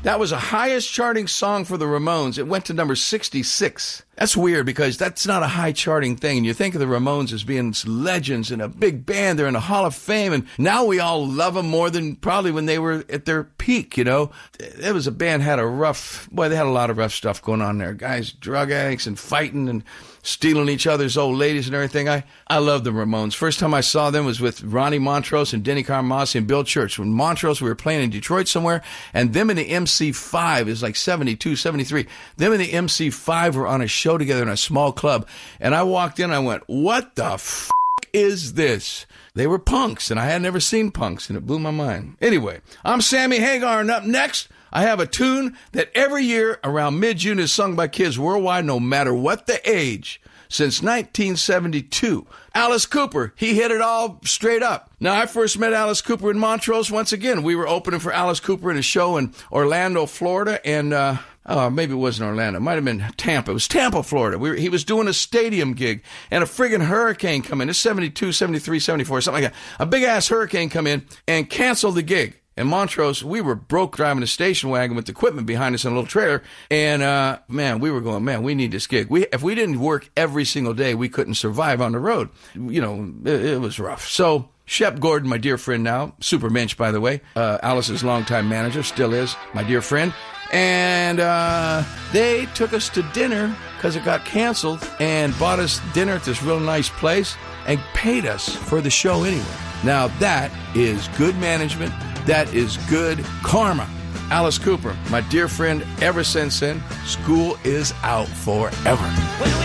That was the highest charting song for the Ramones. It went to number 66. That's weird because that's not a high charting thing. And you think of the Ramones as being legends and a big band. They're in the Hall of Fame. And now we all love them more than probably when they were at their peak, you know. It was a band they had a lot of rough stuff going on there. Guys, drug addicts and fighting and stealing each other's old ladies and everything. I love the Ramones. First time I saw them was with Ronnie Montrose and Denny Carmassi and Bill Church. When Montrose, we were playing in Detroit somewhere, and them and the MC5, is like 72, 73. Them and the MC5 were on a show together in a small club, and I walked in and I went, what the f*** is this? They were punks, and I had never seen punks, and it blew my mind. Anyway, I'm Sammy Hagar, and up next, I have a tune that every year around mid-June is sung by kids worldwide, no matter what the age. Since 1972, Alice Cooper, he hit it all straight up. Now, I first met Alice Cooper in Montrose. Once again, we were opening for Alice Cooper in a show in Orlando, Florida, and maybe it wasn't Orlando. It might have been Tampa. It was Tampa, Florida. He was doing a stadium gig, and a friggin' hurricane come in. It's 72, 73, 74, something like that. A big-ass hurricane come in and canceled the gig. In Montrose, we were broke driving a station wagon with equipment behind us in a little trailer. And, we were going, we need this gig. If we didn't work every single day, we couldn't survive on the road. You know, it was rough. So Shep Gordon, my dear friend now, super mensch, by the way, Alice's longtime manager, still is my dear friend. And they took us to dinner because it got canceled and bought us dinner at this real nice place and paid us for the show anyway. Now, that is good management. That is good karma. Alice Cooper, my dear friend, ever since then, school is out forever.